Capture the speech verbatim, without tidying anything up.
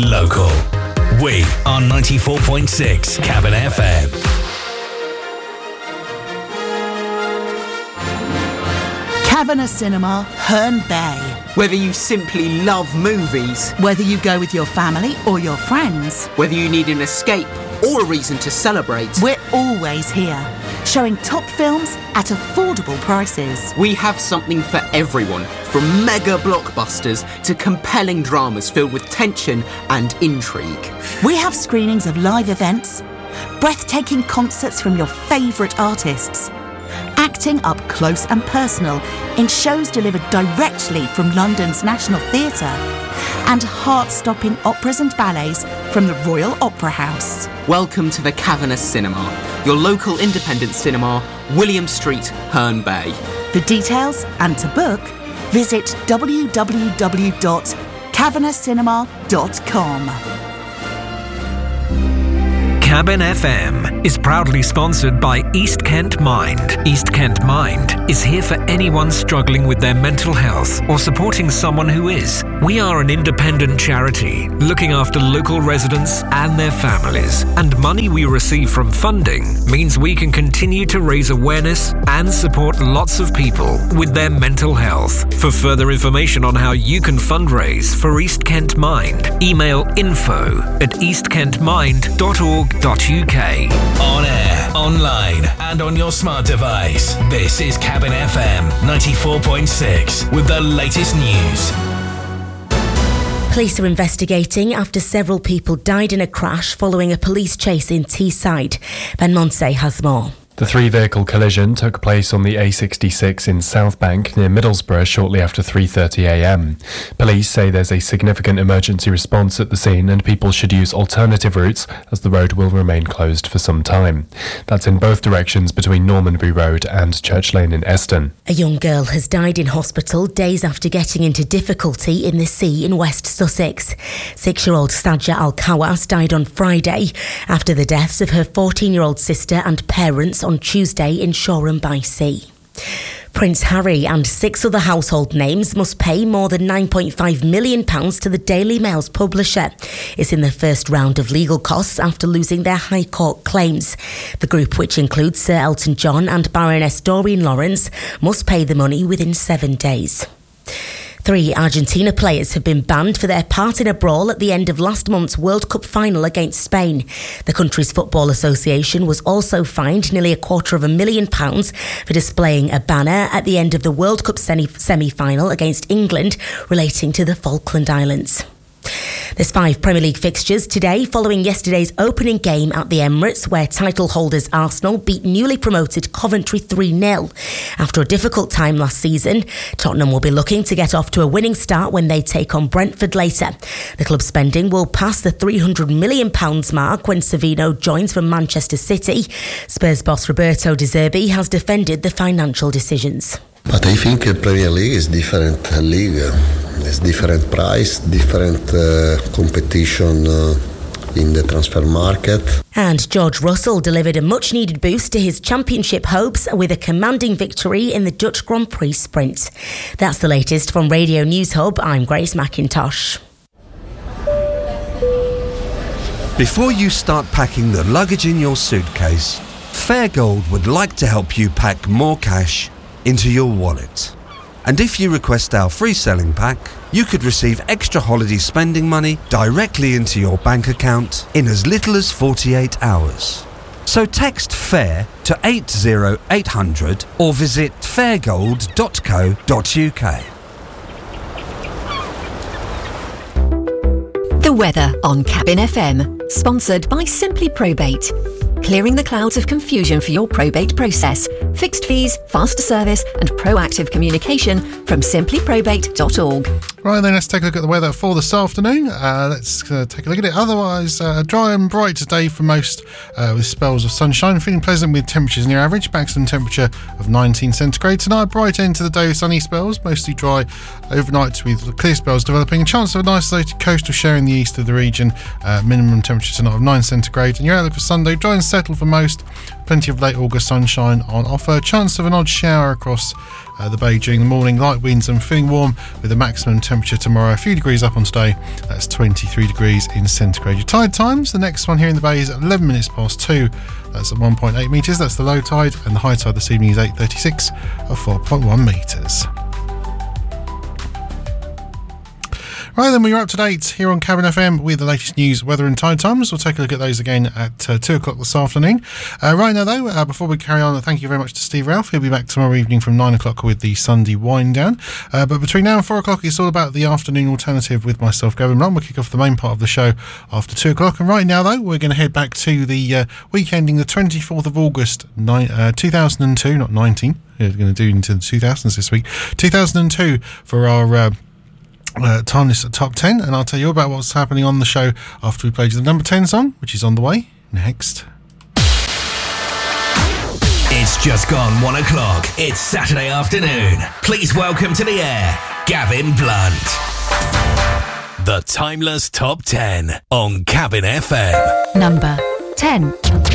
local. We are ninety-four point six Cabin F M. Kavanagh Cinema, Herne Bay. Whether you simply love movies, whether you go with your family or your friends, whether you need an escape or a reason to celebrate, we're always here, showing top films at affordable prices. We have something for everyone, from mega blockbusters to compelling dramas filled with tension and intrigue. We have screenings of live events, breathtaking concerts from your favourite artists, acting up close and personal in shows delivered directly from London's National Theatre, and heart-stopping operas and ballets from the Royal Opera House. Welcome to the Kavanagh Cinema, your local independent cinema, William Street, Herne Bay. For details and to book, visit w w w dot kavanagh cinema dot com. Cabin F M is proudly sponsored by East Kent Mind. East Kent Mind is here for anyone struggling with their mental health or supporting someone who is. We are an independent charity looking after local residents and their families, and money we receive from funding means we can continue to raise awareness and support lots of people with their mental health. For further information on how you can fundraise for East Kent Mind, email info at east kent mind dot org dot u k. On air, online, and on your smart device. This is Cabin F M ninety-four point six with the latest news. Police are investigating after several people died in a crash following a police chase in Teesside. Ben Monsey has more. The three-vehicle collision took place on the A sixty-six in Southbank near Middlesbrough shortly after three thirty a m. Police say there's a significant emergency response at the scene and people should use alternative routes as the road will remain closed for some time. That's in both directions between Normanbury Road and Church Lane in Eston. A young girl has died in hospital days after getting into difficulty in the sea in West Sussex. Six-year-old Sajja Al-Kawas died on Friday after the deaths of her fourteen-year-old sister and parents on Tuesday in Shoreham-by-Sea. Prince Harry and six other household names must pay more than nine point five million pounds to the Daily Mail's publisher. It's in the first round of legal costs after losing their High Court claims. The group, which includes Sir Elton John and Baroness Doreen Lawrence, must pay the money within seven days. Three Argentina players have been banned for their part in a brawl at the end of last month's World Cup final against Spain. The country's Football Association was also fined nearly a quarter of a million pounds for displaying a banner at the end of the World Cup semi-final against England relating to the Falkland Islands. There's five Premier League fixtures today following yesterday's opening game at the Emirates, where title holders Arsenal beat newly promoted Coventry three nil. After a difficult time last season, Tottenham will be looking to get off to a winning start when they take on Brentford later. The club's spending will pass the three hundred million pounds mark when Savino joins from Manchester City. Spurs boss Roberto De Zerbi has defended the financial decisions. But I think uh, Premier League is different uh, league. It's different price, different uh, competition uh, in the transfer market. And George Russell delivered a much-needed boost to his championship hopes with a commanding victory in the Dutch Grand Prix Sprint. That's the latest from Radio News Hub. I'm Grace McIntosh. Before you start packing the luggage in your suitcase, Fairgold would like to help you pack more cash into your wallet. And if you request our free selling pack, you could receive extra holiday spending money directly into your bank account in as little as forty-eight hours. So text FAIR to eight zero eight hundred or visit fairgold dot co dot u k. The weather on Cabin F M, sponsored by Simply Probate. Clearing the clouds of confusion for your probate process. Fixed fees, faster service and proactive communication from simply probate dot org. Right then, let's take a look at the weather for this afternoon. Uh, let's uh, take a look at it. Otherwise, uh, dry and bright today for most, uh, with spells of sunshine. Feeling pleasant with temperatures near average. Maximum temperature of nineteen centigrade. Tonight, bright end to the day with sunny spells. Mostly dry overnight with clear spells developing. A chance of an isolated coastal shower in the east of the region. Uh, minimum temperature tonight of nine centigrade. And your outlook for Sunday, dry and settled for most. Plenty of late August sunshine on offer. Chance of an odd shower across uh, the bay during the morning. Light winds and feeling warm with a maximum temperature tomorrow a few degrees up on today. That's twenty-three degrees in centigrade. Your tide times, the next one here in the bay is at eleven minutes past two. That's at one point eight metres. That's the low tide. And the high tide this evening is eight thirty-six at four point one metres. Right then, we're up to date here on Cabin F M with the latest news, weather and tide times. We'll take a look at those again at uh, two o'clock this afternoon. Uh, right now though, uh, before we carry on, thank you very much to Steve Ralph. He'll be back tomorrow evening from nine o'clock with the Sunday wind down. Uh, but between now and four o'clock, it's all about the afternoon alternative with myself, Gavin Blunt. We'll kick off the main part of the show after two o'clock. And right now though, we're going to head back to the uh, week ending the twenty-fourth of August, ni- uh, two thousand two, not nineteen. We're going to do into the two thousands this week. two thousand two for our... Uh, Uh, timeless top ten, and I'll tell you about what's happening on the show after we played you the number ten song, which is on the way next. It's just gone one o'clock. It's Saturday afternoon. Please welcome to the air, Gavin Blunt. The Timeless Top ten on Cabin F M. Number ten.